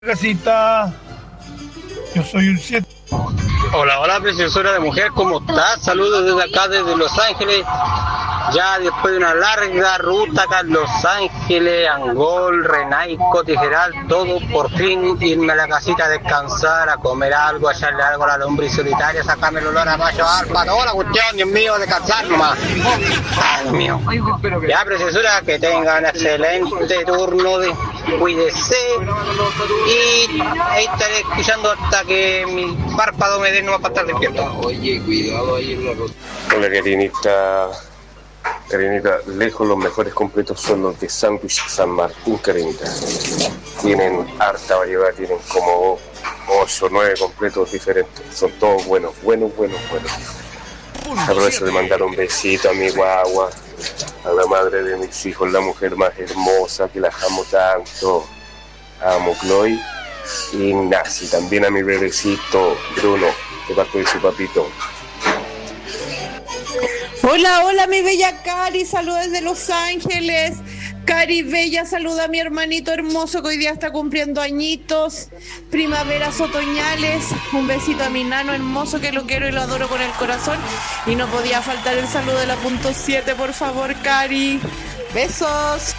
Casita, yo soy un 7. Hola, hola, preciosura de mujer, ¿cómo estás? Saludos desde acá, desde Los Ángeles. Ya después de una larga ruta acá en Los Ángeles, Angol, Renaico, Tijeral, todo, por fin irme a la casita a descansar, a comer algo, a echarle algo a la lombriz solitaria, sacarme el olor a macho alfa, toda la cuestión, Dios mío, descansar nomás. Ay, Dios mío. Ya, preciosura, que tengan excelente turno, cuídese, y ahí estaré escuchando hasta que mi párpado me dé nomás para estar despierto. Oye, cuidado ahí en la ruta. Hola, Karinita, lejos los mejores completos son los de Sándwich San Martín, Karinita. Tienen harta variedad, tienen como 8 o 9 completos diferentes. Son todos buenos. Aprovecho de mandar un besito a mi guagua, a la madre de mis hijos, la mujer más hermosa que la amo tanto. Amo Chloe y Nasi, también a mi bebecito Bruno, de parte de su papito. Hola, hola mi bella Cari, saludos desde Los Ángeles. Cari bella, saluda a mi hermanito hermoso que hoy día está cumpliendo añitos. Primaveras otoñales, un besito a mi nano hermoso que lo quiero y lo adoro con el corazón. Y no podía faltar el saludo de la punto 7, por favor, Cari. Besos.